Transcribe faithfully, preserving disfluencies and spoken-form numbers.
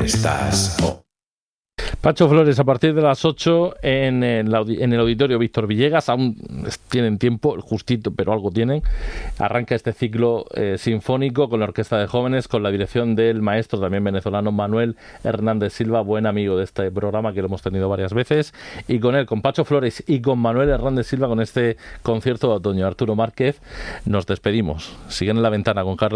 estás. Oh. Pacho Flores, a partir de las ocho en el, en el Auditorio Víctor Villegas, aún tienen tiempo, justito, pero algo tienen. Arranca este ciclo eh, sinfónico con la Orquesta de Jóvenes, con la dirección del maestro también venezolano Manuel Hernández Silva, buen amigo de este programa que lo hemos tenido varias veces, y con él, con Pacho Flores y con Manuel Hernández Silva, con este concierto de otoño. Arturo Márquez, nos despedimos. Siguen en la ventana con Carlos